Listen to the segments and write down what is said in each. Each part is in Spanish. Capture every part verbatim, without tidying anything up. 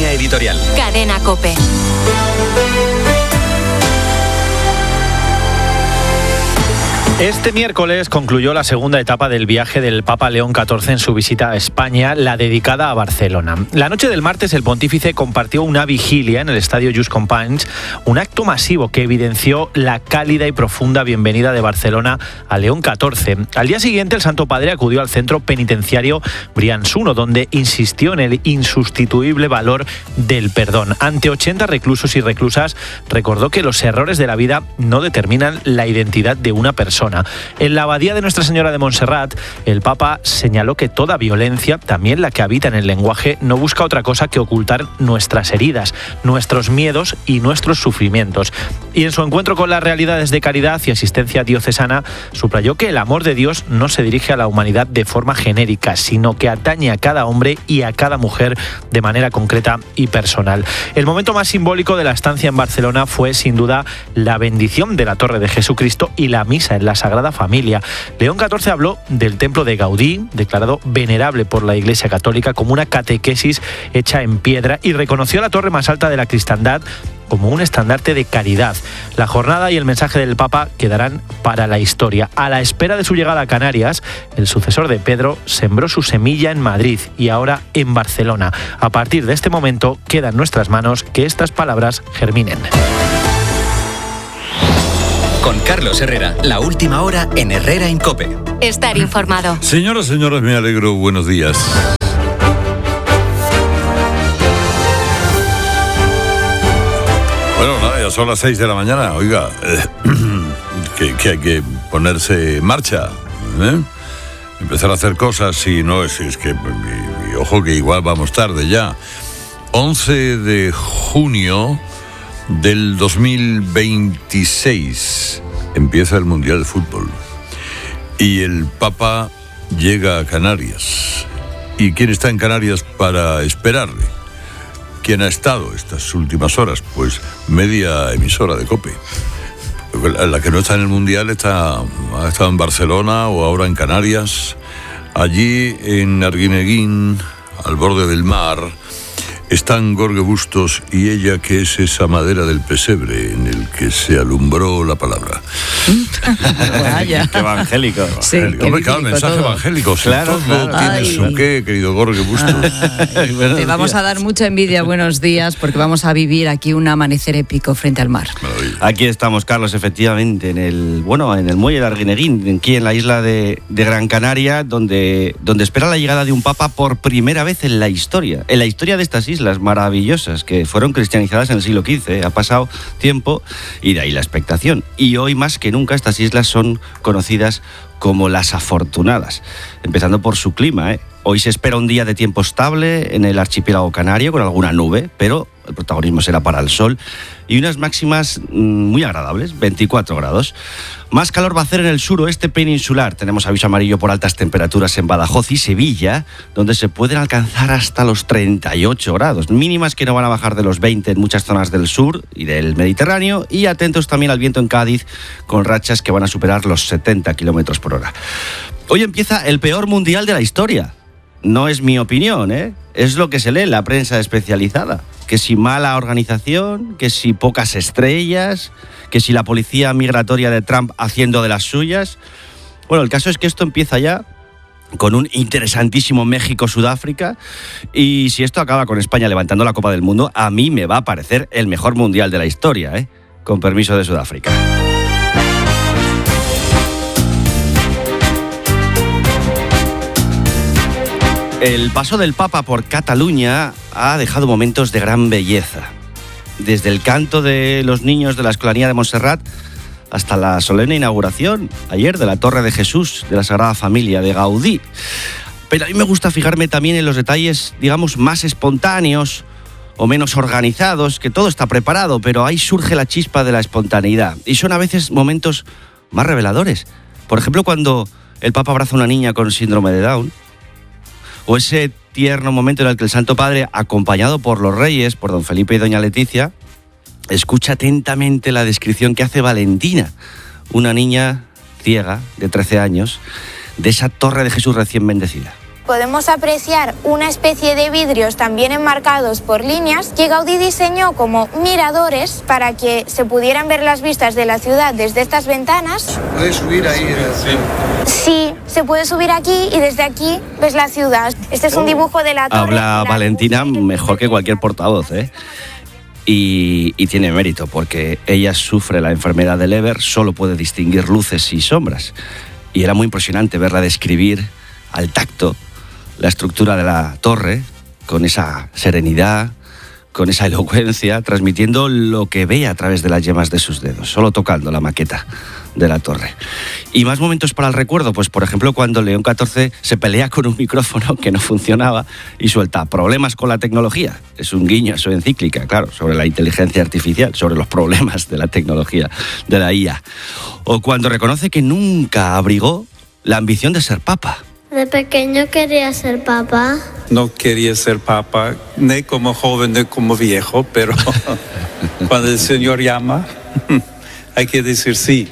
Línea editorial. Cadena COPE. Este miércoles concluyó la segunda etapa del viaje del Papa León catorce en su visita a España, la dedicada a Barcelona. La noche del martes el pontífice compartió una vigilia en el estadio Just Companys, un acto masivo que evidenció la cálida y profunda bienvenida de Barcelona a León catorce. Al día siguiente el Santo Padre acudió al centro penitenciario Brians uno, donde insistió en el insustituible valor del perdón. Ante ochenta reclusos y reclusas, recordó que los errores de la vida no determinan la identidad de una persona. En la abadía de Nuestra Señora de Montserrat, el Papa señaló que toda violencia, también la que habita en el lenguaje, no busca otra cosa que ocultar nuestras heridas, nuestros miedos y nuestros sufrimientos. Y en su encuentro con las realidades de caridad y asistencia diocesana, subrayó que el amor de Dios no se dirige a la humanidad de forma genérica, sino que atañe a cada hombre y a cada mujer de manera concreta y personal. El momento más simbólico de la estancia en Barcelona fue, sin duda, la bendición de la Torre de Jesucristo y la misa en la Sagrada Familia. León catorce habló del templo de Gaudí, declarado venerable por la Iglesia Católica como una catequesis hecha en piedra, y reconoció la torre más alta de la cristiandad como un estandarte de caridad. La jornada y el mensaje del Papa quedarán para la historia. A la espera de su llegada a Canarias, el sucesor de Pedro sembró su semilla en Madrid y ahora en Barcelona. A partir de este momento queda en nuestras manos que estas palabras germinen. Con Carlos Herrera, la última hora en Herrera en COPE. Estar informado. Señoras, señores, me alegro. Buenos días. Bueno, nada, ya son las seis de la mañana. Oiga, eh, que, que hay que ponerse en marcha, ¿eh? Empezar a hacer cosas y no es, es que, y, y ojo que igual vamos tarde ya. once de junio del dos mil veintiséis empieza el Mundial de Fútbol y el Papa llega a Canarias. ¿Y quién está en Canarias para esperarle? ¿Quién ha estado estas últimas horas? Pues media emisora de COPE. La que no está en el Mundial está, ha estado en Barcelona o ahora en Canarias. Allí en Arguineguín, al borde del mar, están Gorge Bustos y ella, que es esa madera del pesebre en el que se alumbró la palabra. Vaya. Qué evangélico. Sí, evangélico. Hombre, claro, mensaje todo. evangélico. Claro, todo claro. tiene Ay. su qué, querido Gorge Bustos. Te vamos a dar mucha envidia. Buenos días, porque vamos a vivir aquí un amanecer épico frente al mar. Maravilla. Aquí estamos, Carlos, efectivamente, en el bueno, en el muelle de Arguineguín, aquí en la isla de, de Gran Canaria, donde, donde espera la llegada de un papa por primera vez en la historia. En la historia de estas islas maravillosas que fueron cristianizadas en el siglo quince. Ha pasado tiempo y de ahí la expectación. Y hoy más que nunca estas islas son conocidas como las afortunadas, empezando por su clima, ¿eh? Hoy se espera un día de tiempo estable en el archipiélago canario con alguna nube, pero el protagonismo será para el sol y unas máximas muy agradables, veinticuatro grados. Más calor va a hacer en el suroeste peninsular. Tenemos aviso amarillo por altas temperaturas en Badajoz y Sevilla, donde se pueden alcanzar hasta los treinta y ocho grados. Mínimas que no van a bajar de los veinte en muchas zonas del sur y del Mediterráneo. Y atentos también al viento en Cádiz, con rachas que van a superar los setenta kilómetros por hora. Hoy empieza el peor mundial de la historia. No es mi opinión, ¿eh? Es lo que se lee en la prensa especializada. Que si mala organización, que si pocas estrellas, que si la policía migratoria de Trump haciendo de las suyas. Bueno, el caso es que esto empieza ya con un interesantísimo México-Sudáfrica, y si esto acaba con España levantando la Copa del Mundo, a mí me va a parecer el mejor mundial de la historia, ¿eh? Con permiso de Sudáfrica. El paso del Papa por Cataluña ha dejado momentos de gran belleza. Desde el canto de los niños de la Escolanía de Montserrat hasta la solemne inauguración ayer de la Torre de Jesús de la Sagrada Familia de Gaudí. Pero a mí me gusta fijarme también en los detalles, digamos, más espontáneos o menos organizados, que todo está preparado, pero ahí surge la chispa de la espontaneidad. Y son a veces momentos más reveladores. Por ejemplo, cuando el Papa abraza a una niña con síndrome de Down, o ese tierno momento en el que el Santo Padre, acompañado por los reyes, por don Felipe y doña Leticia, escucha atentamente la descripción que hace Valentina, una niña ciega de trece años, de esa Torre de Jesús recién bendecida. podemos apreciar una especie de vidrios también enmarcados por líneas que Gaudí diseñó como miradores para que se pudieran ver las vistas de la ciudad desde estas ventanas. ¿Puedes subir ahí? Sí. Sí, se puede subir aquí y desde aquí ves la ciudad. Este es un dibujo de la torre. Habla Valentina mejor que cualquier portavoz, ¿eh? Y, y tiene mérito, porque ella sufre la enfermedad de Leber, solo puede distinguir luces y sombras. Y era muy impresionante verla describir al tacto la estructura de la torre, con esa serenidad, con esa elocuencia, transmitiendo lo que ve a través de las yemas de sus dedos, solo tocando la maqueta de la torre. Y más momentos para el recuerdo, pues por ejemplo cuando León catorce se pelea con un micrófono que no funcionaba y suelta problemas con la tecnología. Es un guiño a su encíclica, claro, sobre la inteligencia artificial, sobre los problemas de la tecnología, de la I A. O cuando reconoce que nunca abrigó la ambición de ser papa. De pequeño quería ser papa. No quería ser papa, ni como joven ni como viejo, pero cuando el Señor llama, hay que decir sí.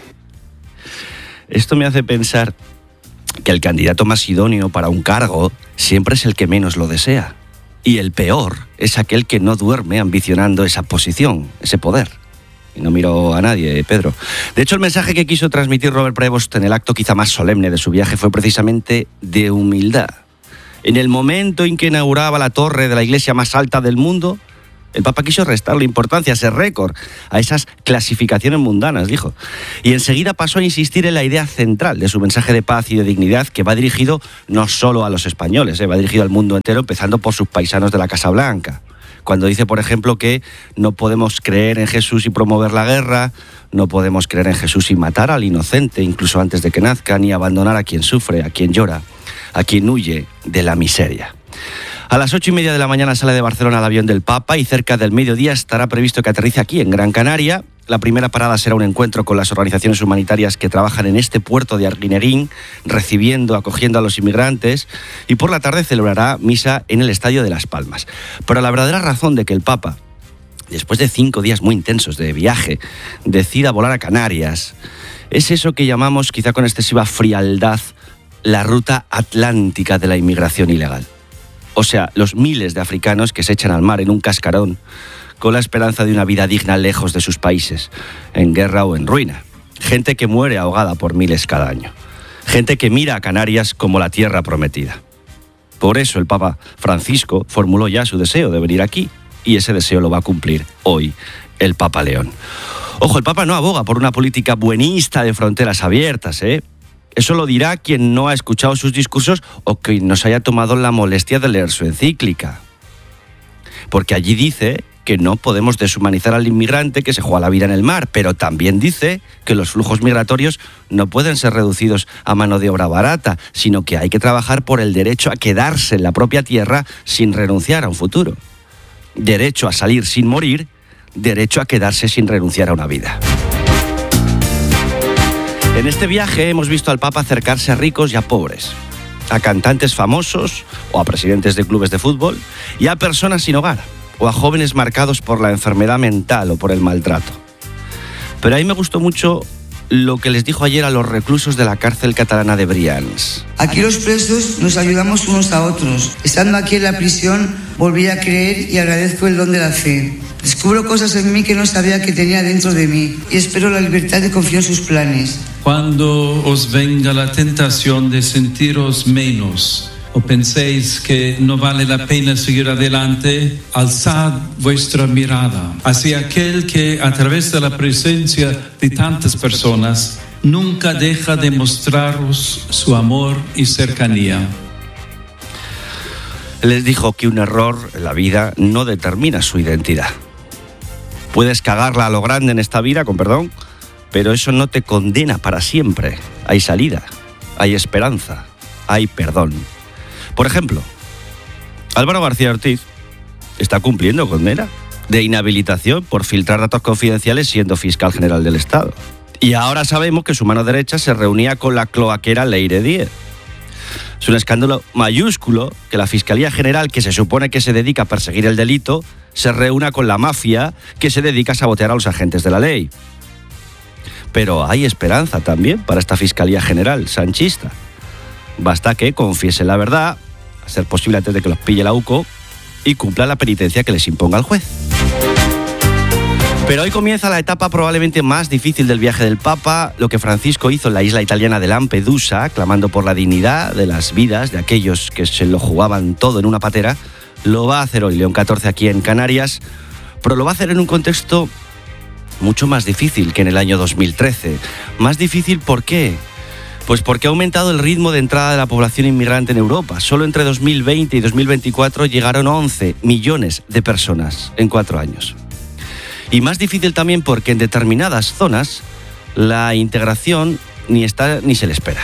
Esto me hace pensar que el candidato más idóneo para un cargo siempre es el que menos lo desea. Y el peor es aquel que no duerme ambicionando esa posición, ese poder. Y no miro a nadie, Pedro. De hecho, el mensaje que quiso transmitir Robert Prevost en el acto quizá más solemne de su viaje fue precisamente de humildad. En el momento en que inauguraba la torre de la iglesia más alta del mundo, el Papa quiso restarle importancia, ese récord, a esas clasificaciones mundanas, dijo. Y enseguida pasó a insistir en la idea central de su mensaje de paz y de dignidad, que va dirigido no solo a los españoles, eh, va dirigido al mundo entero, empezando por sus paisanos de la Casa Blanca. Cuando dice, por ejemplo, que no podemos creer en Jesús y promover la guerra, no podemos creer en Jesús y matar al inocente, incluso antes de que nazca, ni abandonar a quien sufre, a quien llora, a quien huye de la miseria. A las ocho y media de la mañana sale de Barcelona el avión del Papa y cerca del mediodía estará previsto que aterrice aquí, en Gran Canaria. La primera parada será un encuentro con las organizaciones humanitarias que trabajan en este puerto de Arguineguín, recibiendo, acogiendo a los inmigrantes, y por la tarde celebrará misa en el Estadio de Las Palmas. Pero la verdadera razón de que el Papa, después de cinco días muy intensos de viaje, decida volar a Canarias, es eso que llamamos, quizá con excesiva frialdad, la ruta atlántica de la inmigración ilegal. O sea, los miles de africanos que se echan al mar en un cascarón con la esperanza de una vida digna lejos de sus países, en guerra o en ruina. Gente que muere ahogada por miles cada año. Gente que mira a Canarias como la tierra prometida. Por eso el Papa Francisco formuló ya su deseo de venir aquí, y ese deseo lo va a cumplir hoy el Papa León. Ojo, el Papa no aboga por una política buenista de fronteras abiertas, ¿eh? Eso lo dirá quien no ha escuchado sus discursos o quien no se haya tomado la molestia de leer su encíclica. Porque allí dice que no podemos deshumanizar al inmigrante que se juega la vida en el mar, pero también dice que los flujos migratorios no pueden ser reducidos a mano de obra barata, sino que hay que trabajar por el derecho a quedarse en la propia tierra sin renunciar a un futuro. Derecho a salir sin morir, derecho a quedarse sin renunciar a una vida. En este viaje hemos visto al Papa acercarse a ricos y a pobres, a cantantes famosos o a presidentes de clubes de fútbol y a personas sin hogar o a jóvenes marcados por la enfermedad mental o por el maltrato. Pero a mí me gustó mucho lo que les dijo ayer a los reclusos de la cárcel catalana de Brians. Aquí los presos nos ayudamos unos a otros. Estando aquí en la prisión volví a creer y agradezco el don de la fe. Descubro cosas en mí que no sabía que tenía dentro de mí y espero la libertad y confío en sus planes. Cuando os venga la tentación de sentiros menos o penséis que no vale la pena seguir adelante, alzad vuestra mirada hacia aquel que a través de la presencia de tantas personas nunca deja de mostraros su amor y cercanía. Les dijo que un error en la vida no determina su identidad. Puedes cagarla a lo grande en esta vida, con perdón, pero eso no te condena para siempre. Hay salida, hay esperanza, hay perdón. Por ejemplo, Álvaro García Ortiz está cumpliendo condena de inhabilitación por filtrar datos confidenciales siendo fiscal general del Estado. Y ahora sabemos que su mano derecha se reunía con la cloaquera Leire Díez. Es un escándalo mayúsculo que la Fiscalía General, que se supone que se dedica a perseguir el delito, se reúna con la mafia que se dedica a sabotear a los agentes de la ley. Pero hay esperanza también para esta Fiscalía General sanchista. Basta que confiese la verdad a ser posible antes de que los pille la U C O, y cumplan la penitencia que les imponga el juez. Pero hoy comienza la etapa probablemente más difícil del viaje del Papa, lo que Francisco hizo en la isla italiana de Lampedusa, clamando por la dignidad de las vidas de aquellos que se lo jugaban todo en una patera, lo va a hacer hoy León catorce aquí en Canarias, pero lo va a hacer en un contexto mucho más difícil que en el año dos mil trece. Más difícil, ¿por qué? Pues porque ha aumentado el ritmo de entrada de la población inmigrante en Europa. Solo entre dos mil veinte y dos mil veinticuatro llegaron once millones de personas en cuatro años. Y más difícil también porque en determinadas zonas la integración ni está ni se le espera.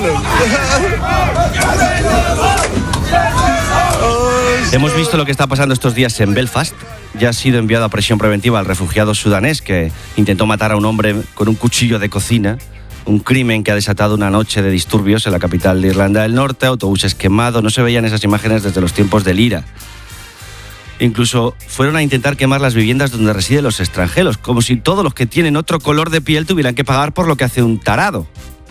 Hemos visto lo que está pasando estos días en Belfast. Ya ha sido enviado a prisión preventiva al refugiado sudanés que intentó matar a un hombre con un cuchillo de cocina. Un crimen que ha desatado una noche de disturbios en la capital de Irlanda del Norte, autobuses quemados. No se veían esas imágenes desde los tiempos del IRA. Incluso fueron a intentar quemar las viviendas donde residen los extranjeros, como si todos los que tienen otro color de piel tuvieran que pagar por lo que hace un tarado.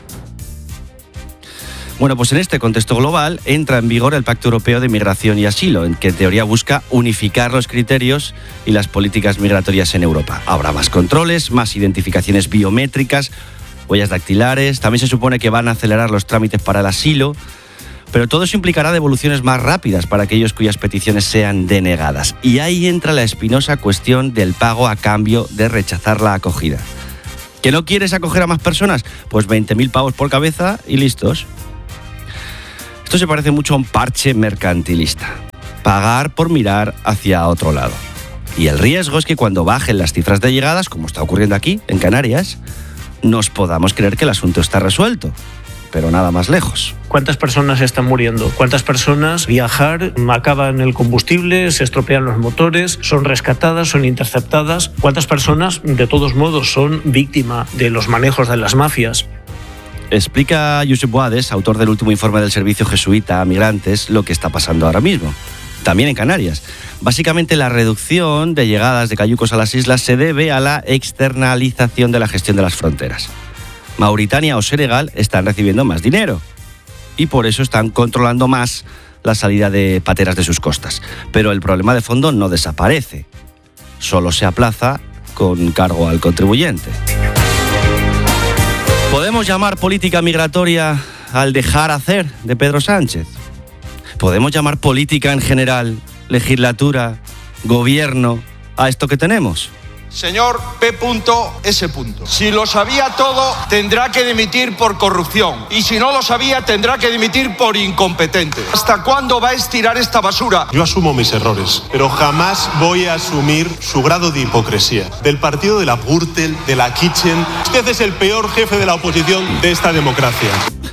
Bueno, pues en este contexto global entra en vigor el Pacto Europeo de Migración y Asilo, en que en teoría busca unificar los criterios y las políticas migratorias en Europa. Habrá más controles, más identificaciones biométricas, huellas dactilares, también se supone que van a acelerar los trámites para el asilo, pero todo eso implicará devoluciones más rápidas para aquellos cuyas peticiones sean denegadas. Y ahí entra la espinosa cuestión del pago a cambio de rechazar la acogida. ¿Que no quieres acoger a más personas? Pues veinte mil pavos por cabeza y listos. Esto se parece mucho a un parche mercantilista. Pagar por mirar hacia otro lado. Y el riesgo es que cuando bajen las cifras de llegadas, como está ocurriendo aquí, en Canarias, nos podamos creer que el asunto está resuelto. Pero nada más lejos. ¿Cuántas personas están muriendo? ¿Cuántas personas viajar acaban el combustible, se estropean los motores, son rescatadas, son interceptadas? ¿Cuántas personas, de todos modos, son víctimas de los manejos de las mafias? Explica Josep Boades, autor del último informe del Servicio Jesuita a Migrantes, lo que está pasando ahora mismo. También en Canarias. Básicamente la reducción de llegadas de cayucos a las islas se debe a la externalización de la gestión de las fronteras. Mauritania o Senegal están recibiendo más dinero y por eso están controlando más la salida de pateras de sus costas. Pero el problema de fondo no desaparece, solo se aplaza con cargo al contribuyente. ¿Podemos llamar política migratoria al dejar hacer de Pedro Sánchez? ¿Podemos llamar política en general, legislatura, gobierno, a esto que tenemos? Señor P S. Si lo sabía todo, tendrá que dimitir por corrupción. Y si no lo sabía, tendrá que dimitir por incompetente. ¿Hasta cuándo va a estirar esta basura? Yo asumo mis errores, pero jamás voy a asumir su grado de hipocresía. Del partido de la Gürtel, de la Kitchen. Usted es el peor jefe de la oposición de esta democracia.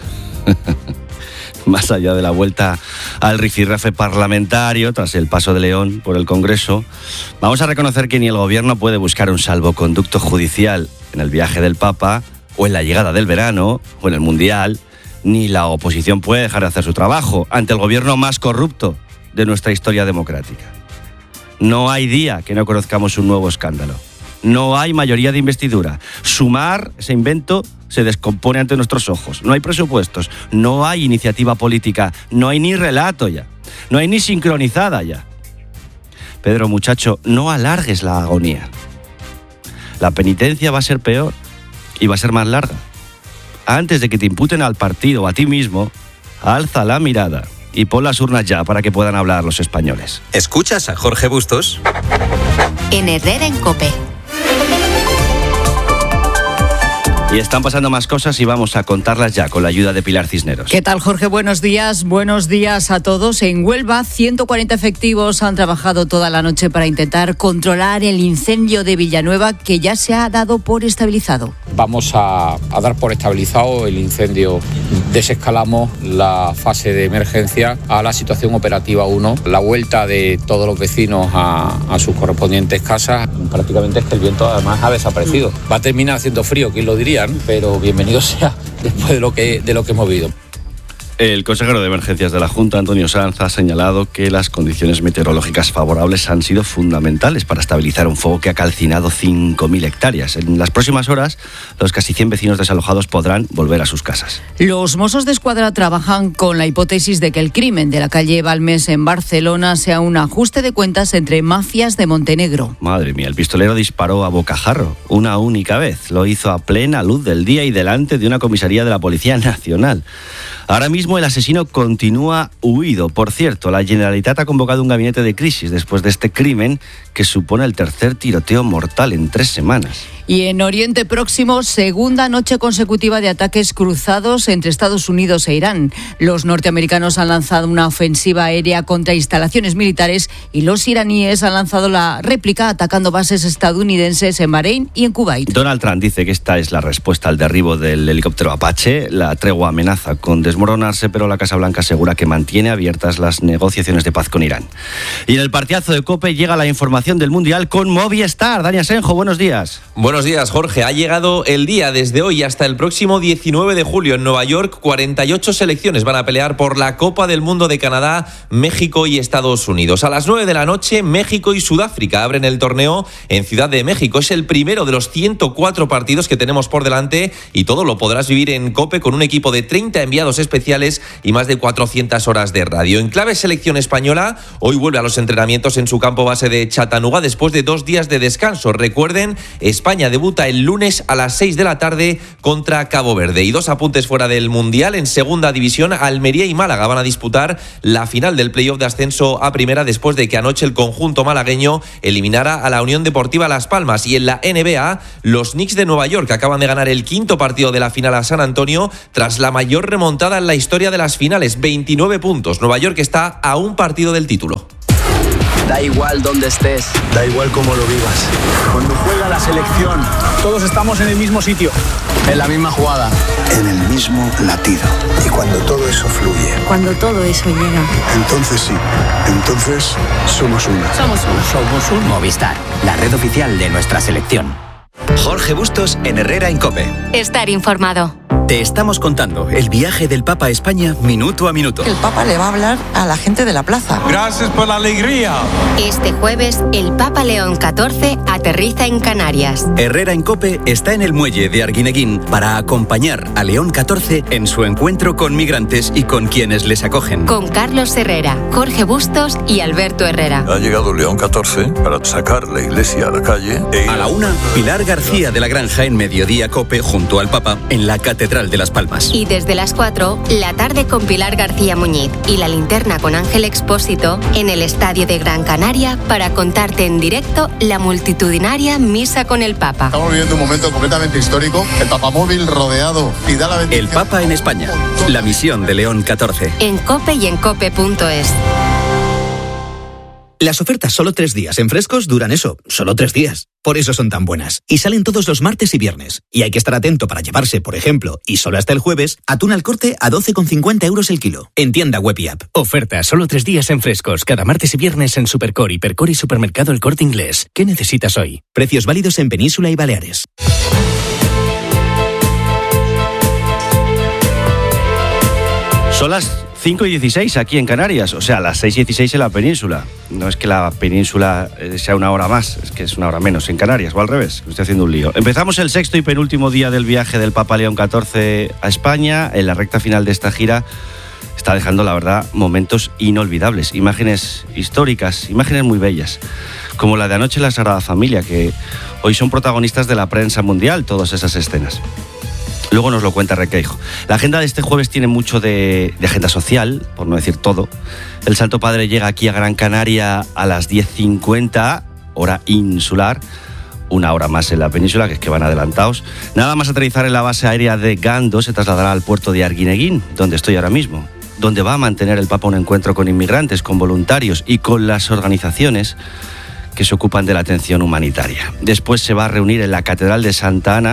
Más allá de la vuelta al rifirrafe parlamentario tras el paso de León por el Congreso, vamos a reconocer que ni el gobierno puede buscar un salvoconducto judicial en el viaje del Papa, o en la llegada del verano, o en el Mundial, ni la oposición puede dejar de hacer su trabajo ante el gobierno más corrupto de nuestra historia democrática. No hay día que no conozcamos un nuevo escándalo. No hay mayoría de investidura. Sumar ese invento se descompone ante nuestros ojos. No hay presupuestos, no hay iniciativa política, no hay ni relato ya, no hay ni sincronizada ya. Pedro, muchacho, no alargues la agonía. La penitencia va a ser peor y va a ser más larga. Antes de que te imputen al partido o a ti mismo, alza la mirada y pon las urnas ya para que puedan hablar los españoles. ¿Escuchas a Jorge Bustos? En Herrera en COPE. Y están pasando más cosas y vamos a contarlas ya con la ayuda de Pilar Cisneros. ¿Qué tal, Jorge? Buenos días. Buenos días a todos. En Huelva, ciento cuarenta efectivos han trabajado toda la noche para intentar controlar el incendio de Villanueva, que ya se ha dado por estabilizado. Vamos a, a dar por estabilizado el incendio. Desescalamos la fase de emergencia a la situación operativa uno. La vuelta de todos los vecinos a, a sus correspondientes casas. Prácticamente es que el viento además ha desaparecido. Va a terminar haciendo frío, ¿quién lo diría? Pero bienvenido sea después de lo que, de lo que hemos vivido. El consejero de Emergencias de la Junta, Antonio Sanz, ha señalado que las condiciones meteorológicas favorables han sido fundamentales para estabilizar un fuego que ha calcinado cinco mil hectáreas. En las próximas horas, los casi cien vecinos desalojados podrán volver a sus casas. Los Mossos de Escuadra trabajan con la hipótesis de que el crimen de la calle Balmes en Barcelona sea un ajuste de cuentas entre mafias de Montenegro. Madre mía, el pistolero disparó a bocajarro una única vez. Lo hizo a plena luz del día y delante de una comisaría de la Policía Nacional. Ahora mismo el asesino continúa huido. Por cierto, la Generalitat ha convocado un gabinete de crisis después de este crimen que supone el tercer tiroteo mortal en tres semanas. Y en Oriente Próximo, segunda noche consecutiva de ataques cruzados entre Estados Unidos e Irán. Los norteamericanos han lanzado una ofensiva aérea contra instalaciones militares y los iraníes han lanzado la réplica atacando bases estadounidenses en Bahrein y en Kuwait. Donald Trump dice que esta es la respuesta al derribo del helicóptero Apache. La tregua amenaza con desmoronarse, pero la Casa Blanca asegura que mantiene abiertas las negociaciones de paz con Irán. Y en el partidazo de COPE llega la información del Mundial con Movistar. Dani Asenjo, buenos días. Buenos días, Jorge. Ha llegado el día. Desde hoy hasta el próximo diecinueve de julio en Nueva York, cuarenta y ocho selecciones van a pelear por la Copa del Mundo de Canadá, México y Estados Unidos. A las nueve de la noche, México y Sudáfrica abren el torneo en Ciudad de México. Es el primero de los ciento cuatro partidos que tenemos por delante y todo lo podrás vivir en COPE con un equipo de treinta enviados especiales y más de cuatrocientas horas de radio. En clave selección española, hoy vuelve a los entrenamientos en su campo base de Chattanooga después de dos días de descanso. Recuerden, España debuta el lunes a las seis de la tarde contra Cabo Verde. Y dos apuntes fuera del Mundial. En segunda división, Almería y Málaga van a disputar la final del playoff de ascenso a primera después de que anoche el conjunto malagueño eliminara a la Unión Deportiva Las Palmas. Y en la N B A, los Knicks de Nueva York acaban de ganar el quinto partido de la final a San Antonio tras la mayor remontada en la historia de las finales, veintinueve puntos. Nueva York está a un partido del título. Da igual dónde estés, da igual cómo lo vivas. Cuando juega la selección, todos estamos en el mismo sitio, en la misma jugada, en el mismo latido. Y cuando todo eso fluye, cuando todo eso llega, entonces sí, entonces somos una. Somos uno. Somos un Movistar, la red oficial de nuestra selección. Jorge Bustos en Herrera en COPE. Estar informado. Te estamos contando el viaje del Papa a España minuto a minuto. El Papa le va a hablar a la gente de la plaza. Gracias por la alegría. Este jueves, el Papa León catorce aterriza en Canarias. Herrera en COPE está en el muelle de Arguineguín para acompañar a León catorce en su encuentro con migrantes y con quienes les acogen. Con Carlos Herrera, Jorge Bustos y Alberto Herrera. Ha llegado León catorce para sacar la iglesia a la calle. E... A la una, Pilar García de la Granja en Mediodía COPE junto al Papa en la Catedral de Las Palmas. Y desde las cuatro, la tarde con Pilar García Muñiz y la linterna con Ángel Expósito en el Estadio de Gran Canaria para contarte en directo la multitudinaria misa con el Papa. Estamos viviendo un momento completamente histórico, el Papamóvil rodeado y da la bendición. El Papa en España, la misión de León catorce. En COPE y en cope punto es. Las ofertas solo tres días en Frescos duran eso, solo tres días. Por eso son tan buenas. Y salen todos los martes y viernes. Y hay que estar atento para llevarse, por ejemplo, y solo hasta el jueves, atún al corte a doce con cincuenta euros el kilo. En tienda web y app. Ofertas solo tres días en Frescos, cada martes y viernes en Supercor, Hipercor y Supermercado El Corte Inglés. ¿Qué necesitas hoy? Precios válidos en Península y Baleares. Son las cinco y dieciséis aquí en Canarias, o sea, las seis y dieciséis en la península. No es que la península sea una hora más, es que es una hora menos en Canarias, o al revés, estoy haciendo un lío. Empezamos el sexto y penúltimo día del viaje del Papa León catorce a España. En la recta final de esta gira está dejando, la verdad, momentos inolvidables, imágenes históricas, imágenes muy bellas, como la de anoche en la Sagrada Familia, que hoy son protagonistas de la prensa mundial, todas esas escenas. Luego nos lo cuenta Requeijo. La agenda de este jueves tiene mucho de, de agenda social, por no decir todo. El Santo Padre llega aquí a Gran Canaria a las diez cincuenta, hora insular. Una hora más en la península, que es que van adelantados. Nada más aterrizar en la base aérea de Gando, se trasladará al puerto de Arguineguín, donde estoy ahora mismo, donde va a mantener el Papa un encuentro con inmigrantes, con voluntarios y con las organizaciones que se ocupan de la atención humanitaria. Después se va a reunir en la Catedral de Santa Ana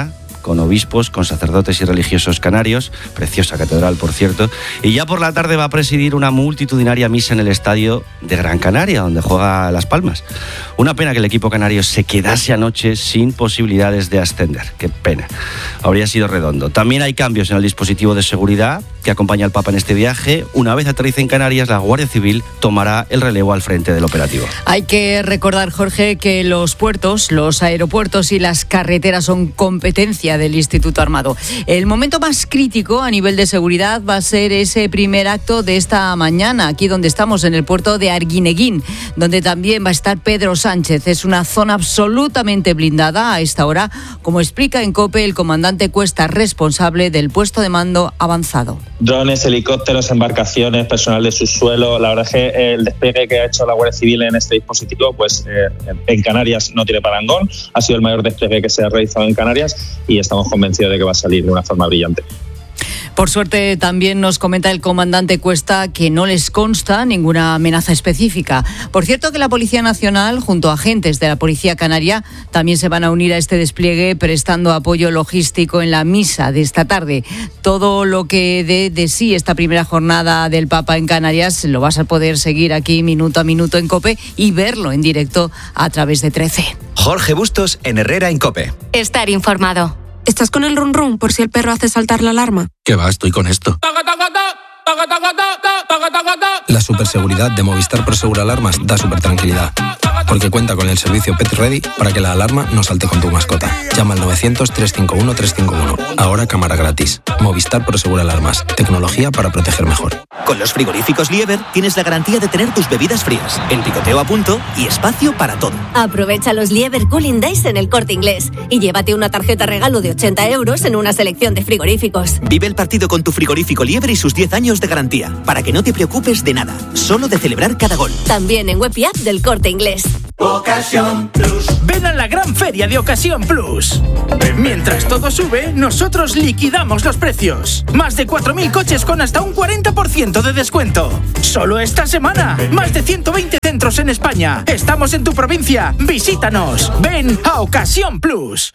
con obispos, con sacerdotes y religiosos canarios, preciosa catedral, por cierto, y ya por la tarde va a presidir una multitudinaria misa en el estadio de Gran Canaria, donde juega Las Palmas. Una pena que el equipo canario se quedase anoche sin posibilidades de ascender. Qué pena. Habría sido redondo. También hay cambios en el dispositivo de seguridad que acompaña al Papa en este viaje. Una vez aterrice en Canarias, la Guardia Civil tomará el relevo al frente del operativo. Hay que recordar, Jorge, que los puertos, los aeropuertos y las carreteras son competencia del Instituto Armado. El momento más crítico a nivel de seguridad va a ser ese primer acto de esta mañana, aquí donde estamos, en el puerto de Arguineguín, donde también va a estar Pedro Sánchez. Es una zona absolutamente blindada a esta hora, como explica en COPE el comandante Cuesta, responsable del puesto de mando avanzado. Drones, helicópteros, embarcaciones, personal de subsuelo. La verdad es que el despliegue que ha hecho la Guardia Civil en este dispositivo, pues eh, en Canarias no tiene parangón. Ha sido el mayor despliegue que se ha realizado en Canarias y estamos convencidos de que va a salir de una forma brillante. Por suerte, también nos comenta el comandante Cuesta que no les consta ninguna amenaza específica. Por cierto, que la Policía Nacional, junto a agentes de la Policía Canaria, también se van a unir a este despliegue prestando apoyo logístico en la misa de esta tarde. Todo lo que dé de sí esta primera jornada del Papa en Canarias lo vas a poder seguir aquí minuto a minuto en COPE y verlo en directo a través de trece. Jorge Bustos en Herrera en COPE. Estar informado. ¿Estás con el run run por si el perro hace saltar la alarma? ¿Qué va? Estoy con esto. La superseguridad de Movistar Prosegur Alarmas da super tranquilidad, porque cuenta con el servicio Pet Ready para que la alarma no salte con tu mascota. Llama al novecientos, trescientos cincuenta y uno, trescientos cincuenta y uno. Ahora cámara gratis. Movistar Prosegur Alarmas. Tecnología para proteger mejor. Con los frigoríficos Lieber tienes la garantía de tener tus bebidas frías, el picoteo a punto y espacio para todo. Aprovecha los Lieber Cooling Days en El Corte Inglés y llévate una tarjeta regalo de ochenta euros en una selección de frigoríficos. Vive el partido con tu frigorífico Lieber y sus diez años de garantía, para que no te preocupes de nada, solo de celebrar cada gol. También en web y app del Corte Inglés. Ocasión Plus. Ven a la gran feria de Ocasión Plus. Mientras todo sube, nosotros liquidamos los precios. Más de cuatro mil coches con hasta un cuarenta por ciento de descuento. Solo esta semana. Más de ciento veinte centros en España. Estamos en tu provincia. Visítanos. Ven a Ocasión Plus.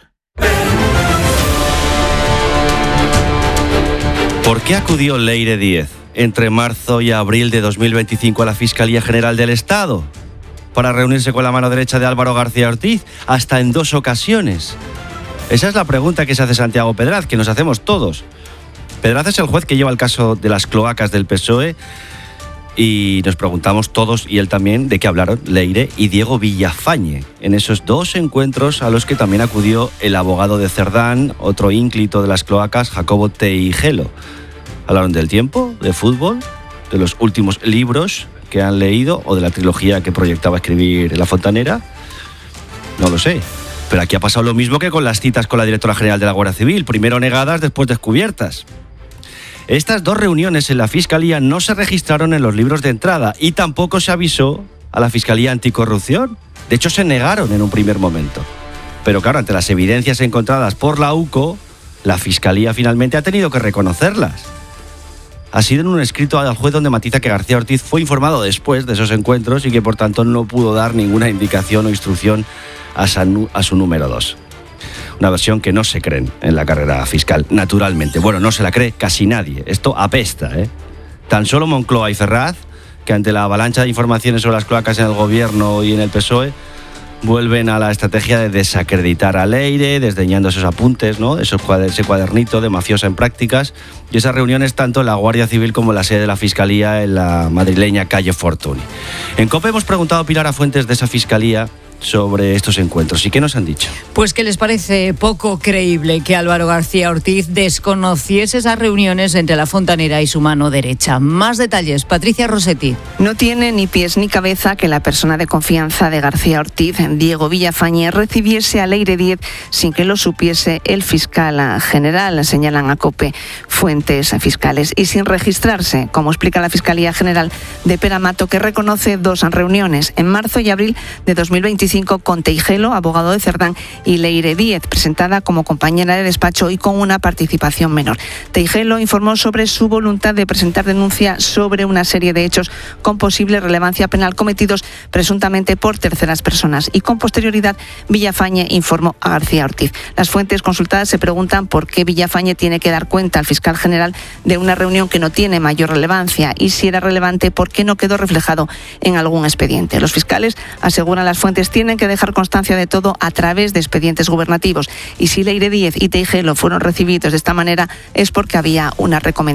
¿Por qué acudió Leire Díez entre marzo y abril de dos mil veinticinco a la Fiscalía General del Estado para reunirse con la mano derecha de Álvaro García Ortiz hasta en dos ocasiones? Esa es la pregunta que se hace Santiago Pedraz, que nos hacemos todos. Pedraz es el juez que lleva el caso de las cloacas del P S O E y nos preguntamos todos, y él también, de qué hablaron Leire y Diego Villafañe en esos dos encuentros a los que también acudió el abogado de Cerdán, otro ínclito de las cloacas, Jacobo Teijelo. Hablaron del tiempo, de fútbol, de los últimos libros que han leído o de la trilogía que proyectaba escribir La Fontanera. No lo sé. Pero aquí ha pasado lo mismo que con las citas con la directora general de la Guardia Civil, primero negadas, después descubiertas. Estas dos reuniones en la Fiscalía no se registraron en los libros de entrada y tampoco se avisó a la Fiscalía Anticorrupción. De hecho, se negaron en un primer momento. Pero claro, ante las evidencias encontradas por la U C O, la Fiscalía finalmente ha tenido que reconocerlas. Ha sido en un escrito al juez donde matiza que García Ortiz fue informado después de esos encuentros y que por tanto no pudo dar ninguna indicación o instrucción a su, a su número dos. Una versión que no se creen en la carrera fiscal, naturalmente. Bueno, no se la cree casi nadie. Esto apesta, ¿eh? Tan solo Moncloa y Ferraz, que ante la avalancha de informaciones sobre las cloacas en el gobierno y en el P S O E, vuelven a la estrategia de desacreditar a Leire, desdeñando esos apuntes, ¿no? Esos cuader- ese cuadernito de mafiosa en prácticas y esas reuniones tanto en la Guardia Civil como en la sede de la Fiscalía en la madrileña calle Fortuny. En COPE hemos preguntado a Pilar Afuentes de esa Fiscalía sobre estos encuentros. ¿Y qué nos han dicho? Pues que les parece poco creíble que Álvaro García Ortiz desconociese esas reuniones entre la Fontanera y su mano derecha. Más detalles, Patricia Rossetti. No tiene ni pies ni cabeza que la persona de confianza de García Ortiz, Diego Villafañe, recibiese a Leire Díez sin que lo supiese el fiscal general, señalan a COPE fuentes fiscales, y sin registrarse, como explica la Fiscalía General de Peramato, que reconoce dos reuniones en marzo y abril de dos mil veinticinco veinticinco con Teijelo, abogado de Cerdán, y Leire Díez, presentada como compañera de despacho y con una participación menor. Teijelo informó sobre su voluntad de presentar denuncia sobre una serie de hechos con posible relevancia penal cometidos presuntamente por terceras personas, y con posterioridad Villafañe informó a García Ortiz. Las fuentes consultadas se preguntan por qué Villafañe tiene que dar cuenta al fiscal general de una reunión que no tiene mayor relevancia, y si era relevante, por qué no quedó reflejado en algún expediente. Los fiscales, aseguran las fuentes, tienen que dejar constancia de todo a través de expedientes gubernativos, y si Leire Díez y Teijelo fueron recibidos de esta manera es porque había una recomendación.